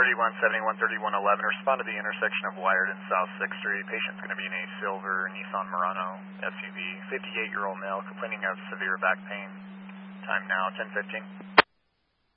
3171, 3111. Respond to the intersection of Wired and South 6th Street. Patient's going to be in a silver Nissan Murano SUV. 58-year-old male complaining of severe back pain. Time now, 10:15.